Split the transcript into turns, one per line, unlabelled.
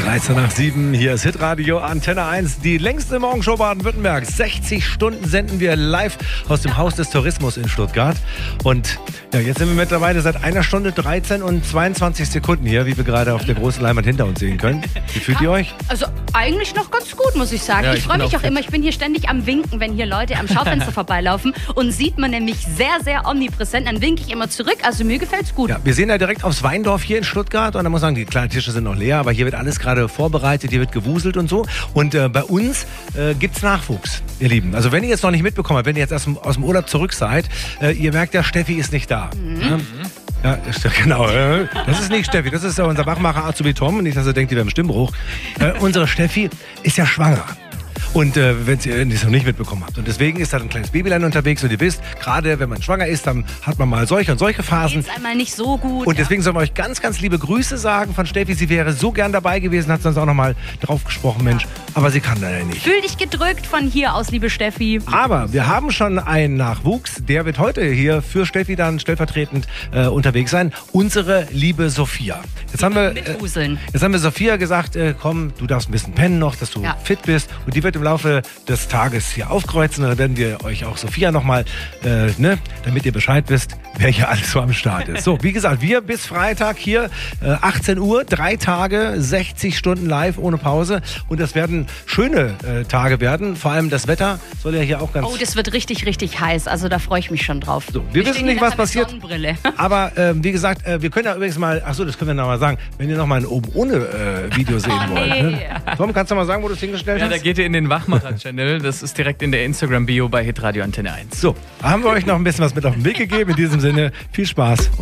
13 nach 7, hier ist Hitradio Antenne 1, die längste Morgenshow Baden-Württembergs. 60 Stunden senden wir live aus dem Haus des Tourismus in Stuttgart. Und ja, jetzt sind wir mittlerweile seit 1 Stunde 13 und 22 Sekunden hier, wie wir gerade auf der großen Leinwand hinter uns sehen können. Wie fühlt ihr euch?
Also eigentlich noch ganz gut, muss ich sagen.
Ja,
ich freue mich auch
fit.
immer. Ich bin hier ständig am Winken, wenn hier Leute am Schaufenster vorbeilaufen. Und sieht man nämlich sehr, sehr omnipräsent. Dann winke ich immer zurück. Also mir gefällt's gut.
Ja, wir sehen ja direkt aufs Weindorf hier in Stuttgart. Und da muss man sagen, die kleinen Tische sind noch leer, aber hier wird alles gerade vorbereitet, hier wird gewuselt und so. Und bei uns gibt's Nachwuchs, ihr Lieben. Also wenn ihr jetzt noch nicht mitbekommen habt, wenn ihr jetzt aus dem Urlaub zurück seid, ihr merkt ja, Steffi ist nicht da. Ja, genau. Das ist nicht Steffi, das ist unser Wachmacher Azubi Tom. Nicht, dass ihr denkt, die wäre im Stimmbruch. Unsere Steffi ist ja schwanger. Und wenn ihr das noch nicht mitbekommen habt. Und deswegen ist da ein kleines Babylein unterwegs. Und ihr wisst, gerade wenn man schwanger ist, dann hat man mal solche und solche Phasen.
Geht's einmal nicht so gut.
Und deswegen sollen wir euch ganz, ganz liebe Grüße sagen von Steffi. Sie wäre so gern dabei gewesen, hat uns auch noch mal drauf gesprochen, Mensch. Aber sie kann leider nicht.
Fühl dich gedrückt von hier aus, liebe Steffi.
Aber wir haben schon einen Nachwuchs. Der wird heute hier für Steffi dann stellvertretend unterwegs sein. Unsere liebe Sophia. Jetzt haben wir Sophia gesagt, komm, du darfst ein bisschen pennen noch, dass du fit bist. Und die wird im Laufe des Tages hier aufkreuzen. Und dann werden wir euch auch Sophia nochmal, damit ihr Bescheid wisst, wer hier alles so am Start ist. So, wie gesagt, wir bis Freitag hier, 18 Uhr, 3 Tage, 60 Stunden live ohne Pause. Und das werden schöne Tage werden. Vor allem das Wetter soll ja hier auch ganz...
Oh, das wird richtig, richtig heiß. Also da freue ich mich schon drauf.
So, wir wissen nicht, was passiert.
Sonnenbrille.
Aber wie gesagt, wir können ja übrigens mal, achso, das können wir noch mal sagen, wenn ihr noch mal ein oben ohne Video sehen wollt. Ne? Tom, kannst du mal sagen, wo du es hingestellt hast?
Ja, da geht ihr in den Wachmacher-Channel. Das ist direkt in der Instagram-Bio bei Hitradio Antenne 1.
So, haben wir euch noch ein bisschen was mit auf den Weg gegeben. In diesem Sinne, viel Spaß.